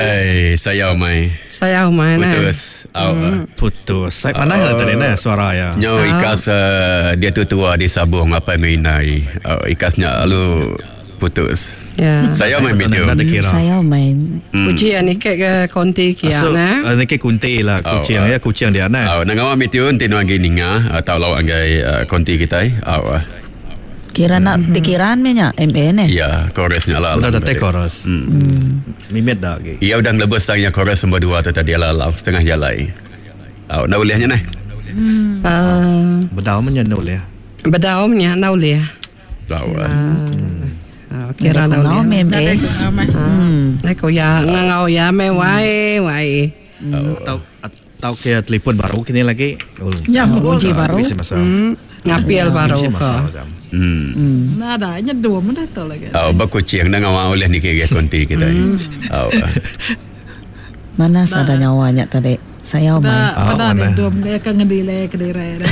Saya mai. Saya mai Putus. Putus. Saya mana lah tadi suara ya. Nyo ikas dia tu tua di sabung apa menginai. Ikasnya lalu putus. Ya. Saya main medium. Saya main. Kucing ni ke konti kia na. Ni ke kunti lah kucing ya kucing dia na. Nangawa medium tino angge ninga atau law angge konti kita. Kira nak dikiran menya MN Ya, koresnya lah. Udah tek koros. Mimet dah ke. Ia udah lebih sangnya kores nombor 2 tu tadi lah setengah jalan. Nak bolehnya nah. Bedau menyenul ya. Bedaumnya nau le. Lawa. Kira nak membe. Nak kau ya ngau ya me wai. Tahu ke telefon baru kini lagi. Ya, uji baru. Ngapial baru ke. Nada, nya dua mana tahu lagi. Bakucing nang awak oleh ni ke konti kita. Mana sada nyawanya tadi? Saya main. Pada ni dua dia kan ngedile kediri.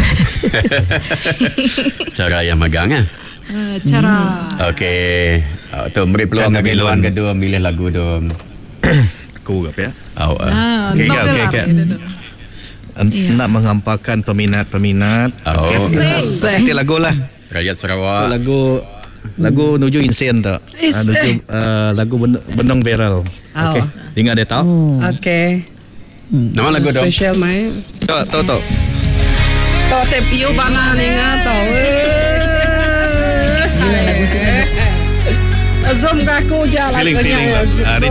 Cara yang magang ah. Cara. Okey. Tu beri peluang bagi luan kedua milih lagu dom. Ku apa ya? Okey. Nak mengampakan peminat-peminat. Nanti lagu lah. Rakyat Sarawak. Lagu nuju insen tak? Nuju lagu benong viral. Okey. Dengar dia tahu? Okey. Nama lagu dong. Special mai. Tahu. Tahu te piu bana ninga tahu. Gimana lagu sini? Zoom kaku jalan Feeling.